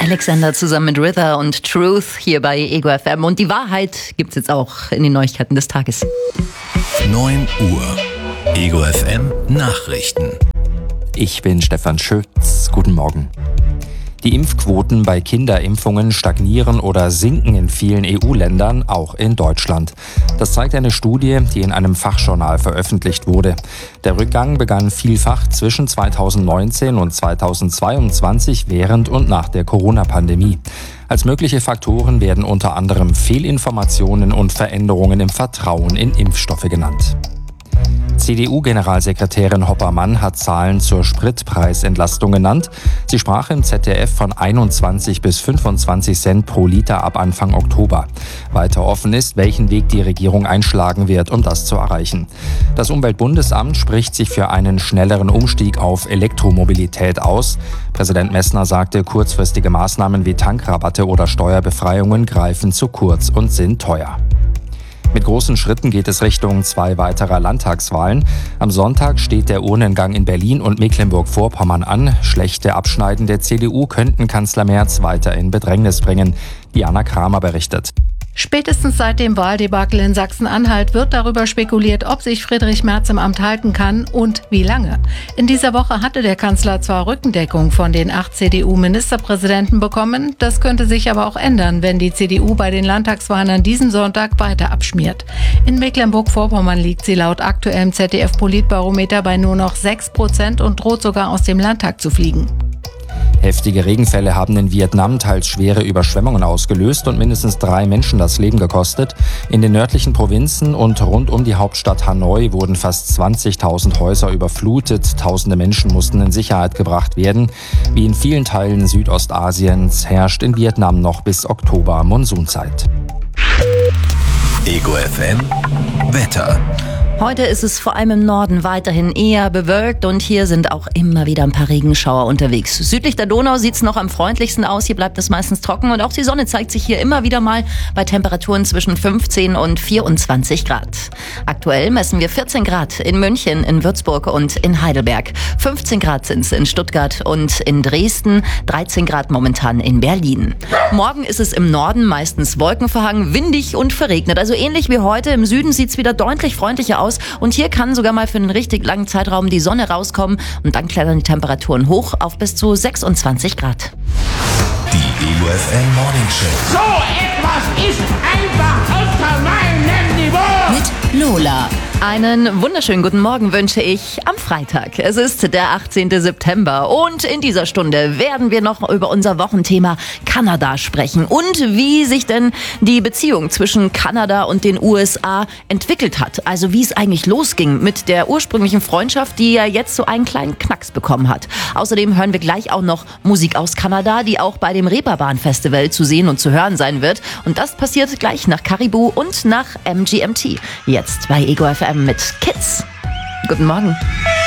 Alexander zusammen mit Rither und Truth hier bei Ego FM. Und die Wahrheit gibt's jetzt auch in den Neuigkeiten des Tages. 9 Uhr. Ego FM Nachrichten. Ich bin Stefan Schütz. Guten Morgen. Die Impfquoten bei Kinderimpfungen stagnieren oder sinken in vielen EU-Ländern, auch in Deutschland. Das zeigt eine Studie, die in einem Fachjournal veröffentlicht wurde. Der Rückgang begann vielfach zwischen 2019 und 2022 während und nach der Corona-Pandemie. Als mögliche Faktoren werden unter anderem Fehlinformationen und Veränderungen im Vertrauen in Impfstoffe genannt. CDU-Generalsekretärin Hoppermann hat Zahlen zur Spritpreisentlastung genannt. Sie sprach im ZDF von 21 bis 25 Cent pro Liter ab Anfang Oktober. Weiter offen ist, welchen Weg die Regierung einschlagen wird, um das zu erreichen. Das Umweltbundesamt spricht sich für einen schnelleren Umstieg auf Elektromobilität aus. Präsident Messner sagte, kurzfristige Maßnahmen wie Tankrabatte oder Steuerbefreiungen greifen zu kurz und sind teuer. Mit großen Schritten geht es Richtung 2 weiterer Landtagswahlen. Am Sonntag steht der Urnengang in Berlin und Mecklenburg-Vorpommern an. Schlechte Abschneiden der CDU könnten Kanzler Merz weiter in Bedrängnis bringen. Diana Kramer berichtet. Spätestens seit dem Wahldebakel in Sachsen-Anhalt wird darüber spekuliert, ob sich Friedrich Merz im Amt halten kann und wie lange. In dieser Woche hatte der Kanzler zwar Rückendeckung von den 8 CDU-Ministerpräsidenten bekommen, das könnte sich aber auch ändern, wenn die CDU bei den Landtagswahlen an diesem Sonntag weiter abschmiert. In Mecklenburg-Vorpommern liegt sie laut aktuellem ZDF-Politbarometer bei nur noch 6% und droht sogar aus dem Landtag zu fliegen. Heftige Regenfälle haben in Vietnam teils schwere Überschwemmungen ausgelöst und mindestens 3 Menschen das Leben gekostet. In den nördlichen Provinzen und rund um die Hauptstadt Hanoi wurden fast 20.000 Häuser überflutet. Tausende Menschen mussten in Sicherheit gebracht werden. Wie in vielen Teilen Südostasiens herrscht in Vietnam noch bis Oktober Monsunzeit. Ego FM Wetter. Heute ist es vor allem im Norden weiterhin eher bewölkt und hier sind auch immer wieder ein paar Regenschauer unterwegs. Südlich der Donau sieht es noch am freundlichsten aus, hier bleibt es meistens trocken und auch die Sonne zeigt sich hier immer wieder mal bei Temperaturen zwischen 15 und 24 Grad. Aktuell messen wir 14 Grad in München, in Würzburg und in Heidelberg. 15 Grad sind es in Stuttgart und in Dresden, 13 Grad momentan in Berlin. Morgen ist es im Norden meistens wolkenverhangen, windig und verregnet. Also ähnlich wie heute, im Süden sieht es wieder deutlich freundlicher aus. Und hier kann sogar mal für einen richtig langen Zeitraum die Sonne rauskommen und dann klettern die Temperaturen hoch auf bis zu 26 Grad. Die Ego FM Morning Show. So etwas ist einfach unter meinem Niveau. Mit Lola. Einen wunderschönen guten Morgen wünsche ich am Freitag. Es ist der 18. September und in dieser Stunde werden wir noch über unser Wochenthema Kanada sprechen und wie sich denn die Beziehung zwischen Kanada und den USA entwickelt hat. Also wie es eigentlich losging mit der ursprünglichen Freundschaft, die ja jetzt so einen kleinen Knacks bekommen hat. Außerdem hören wir gleich auch noch Musik aus Kanada, die auch bei dem Reeperbahn Festival zu sehen und zu hören sein wird. Und das passiert gleich nach Caribou und nach MGMT. Jetzt bei Ego FM mit Kids. Guten Morgen.